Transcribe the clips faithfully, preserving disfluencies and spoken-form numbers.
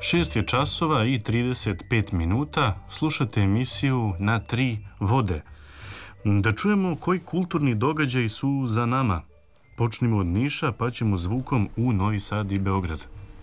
Šest je časova i trideset pet minuta. Slušate emisiju Na tri vode. Da čujemo koji kulturni događaji su za nama. Počnimo od Niša, pa ćemo zvukom u Novi Sad i Beograd.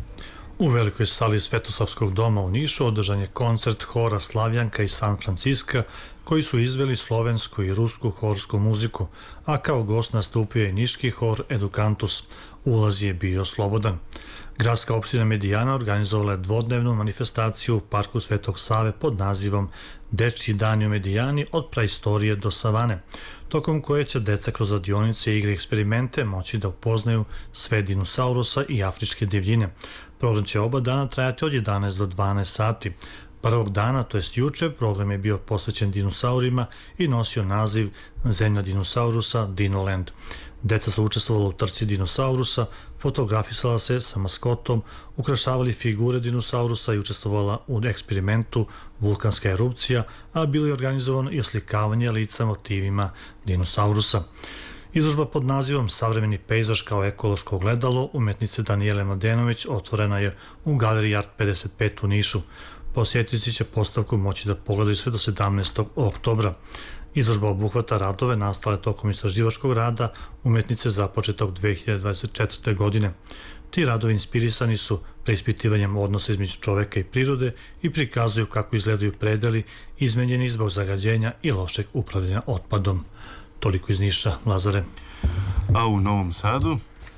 U velikoj sali Svetosavskog doma u Nišu održan je koncert hora Slavljanka iz San Franciska, koji su izveli slovensku i rusku horsku muziku, a kao gost nastupio je niški hor Educantus. Ulaz je bio slobodan. Gradska opština Medijana organizovala je dvodnevnu manifestaciju u parku Svetog Save pod nazivom Dečji dani u Medijani od praistorije do savane, tokom koje će deca kroz radionice, igre i eksperimente moći da upoznaju sve dinosaurusa i afričke divljine. Program će oba dana trajati od jedanaest do dvanaest sati. Prvog dana, to jest juče, program je bio posvećen dinosaurima i nosio naziv Zemlja dinosaurusa Dinoland. Deca su učestvovala u trci dinosaurusa, fotografisala se sa maskotom, ukrašavali figure dinosaurusa i učestvovala u eksperimentu vulkanska erupcija, a bilo je organizovano i oslikavanje lica motivima dinosaurusa. Izložba pod nazivom Savremeni pejzaž kao ekološko ogledalo umetnice Danijele Mladenović otvorena je u Galeriji Art pedeset pet u Nišu. Posjetitelji će postavku moći da pogledaju sve do sedamnaestog oktobra. Izložba obuhvata radove nastale tokom istraživačkog rada umetnice započetog dve hiljade dvadeset četvrte. godine. Ti radovi inspirisani su preispitivanjem odnosa između čoveka i prirode i prikazuju kako izgledaju predeli izmenjeni zbog zagađenja i lošeg upravljanja otpadom. Toliko iz Niša, Lazare. A u Novom Sadu?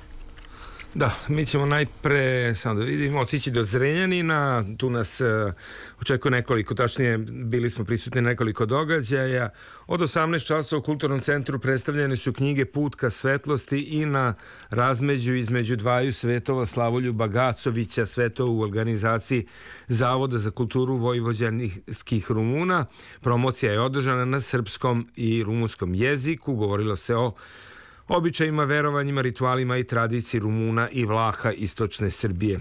Da, mi ćemo najpre, samo da vidimo, otići do Zrenjanina. Tu nas uh, očekuje nekoliko, tačnije bili smo prisutni nekoliko događaja. Od osamnaest časova u Kulturnom centru predstavljene su knjige Put ka svetlosti i na razmeđu između dvaju svetova Slavoljuba Gacovića, svetova u organizaciji Zavoda za kulturu vojvođanskih Rumuna. Promocija je održana na srpskom i rumunskom jeziku. Govorilo se o običajima, verovanjima, ritualima i tradiciji Rumuna i Vlaha istočne Srbije.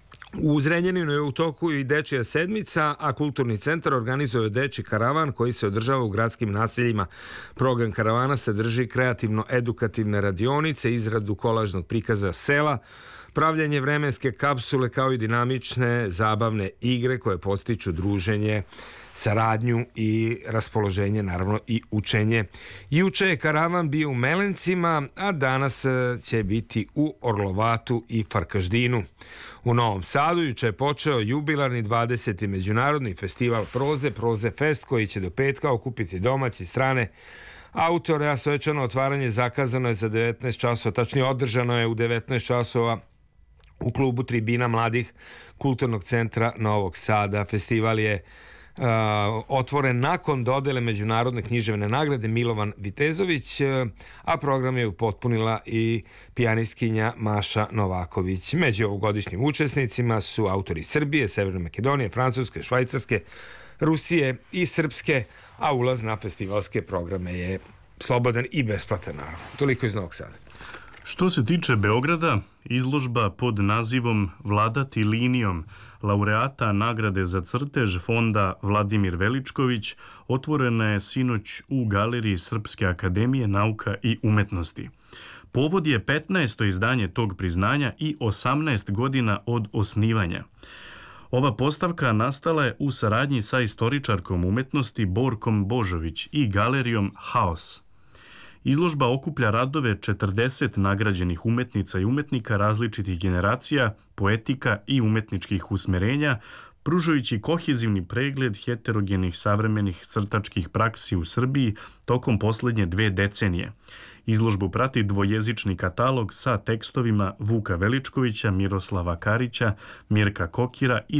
U Zrenjaninu je u toku i Dečija sedmica, a Kulturni centar organizuje Dečji karavan koji se održava u gradskim naseljima. Program karavana sadrži kreativno-edukativne radionice, izradu kolažnog prikaza sela, pravljanje vremenske kapsule kao i dinamične zabavne igre koje postiču druženje, saradnju i raspoloženje, naravno i učenje. Juče je karavan bio u Melencima, a danas će biti u Orlovatu i Farkaždinu. U Novom Sadu juče je počeo jubilarni dvadeseti međunarodni festival proze, Proze Fest, koji će do petka okupiti domaće i strane autore, a svečano otvaranje zakazano je za devetnaest časova, tačnije održano je u devetnaest časova u klubu Tribina mladih Kulturnog centra Novog Sada. Festival je Uh, otvoren nakon dodele međunarodne književne nagrade Milovan Vitezović, uh, a program je upotpunila i pijanistkinja Maša Novaković. Među ovogodišnjim učesnicima su autori Srbije, Severne Makedonije, Francuske, Švajcarske, Rusije i Srpske, a ulaz na festivalske programe je slobodan i besplatan, naravno. Toliko iz Novog Sada. Što se tiče Beograda, izložba pod nazivom Vladati linijom laureata nagrade za crtež fonda Vladimir Veličković otvorena je sinoć u Galeriji Srpske akademije nauka i umetnosti. Povod je petnaesto izdanje tog priznanja i osamnaest godina od osnivanja. Ova postavka nastala je u saradnji sa istoričarkom umetnosti Borkom Božović i galerijom Haos. Izložba okuplja radove četrdeset nagrađenih umetnica i umetnika različitih generacija, poetika i umetničkih usmerenja, pružajući kohezivni pregled heterogenih savremenih crtačkih praksi u Srbiji tokom poslednje dve decenije. Izložbu prati dvojezični katalog sa tekstovima Vuka Veličkovića, Miroslava Karića, Mirka Kokira i